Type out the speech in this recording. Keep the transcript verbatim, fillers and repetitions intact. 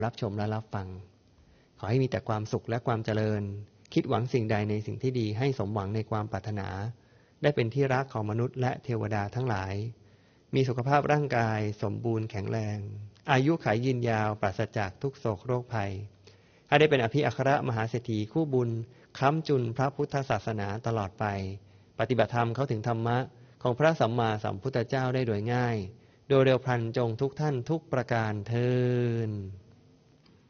รับชมและรับฟังขอให้มีแต่ความสุขและความเจริญคิดหวังสิ่งใดในสิ่งที่ดีให้สมหวังในความปรารถนาได้เป็นที่รักของมนุษย์และเทวดาทั้งหลายมีสุขภาพร่างกายสมบูรณ์แข็งแรงอายุขัยยืนยาวปราศจากทุกโศกโรคภัยให้ได้เป็นอภิอัครมหาเศรษฐีคู่บุญค้ำจุนพระพุทธศาสนาตลอดไปปฏิบัติธรรมเข้าถึงธรรมะของพระสัมมาสัมพุทธเจ้าได้โดยง่ายโดยเร็วพลันจงทุกท่านทุกประการเทอญ